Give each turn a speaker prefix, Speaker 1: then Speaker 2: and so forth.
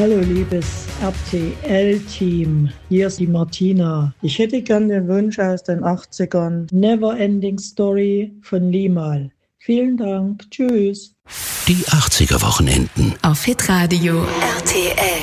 Speaker 1: Hallo liebes RTL-Team, hier ist die Martina. Ich hätte gern den Wunsch aus den 80ern, Never Ending Story von Limahl. Vielen Dank, tschüss.
Speaker 2: Die 80er Wochenenden
Speaker 3: auf Hitradio RTL.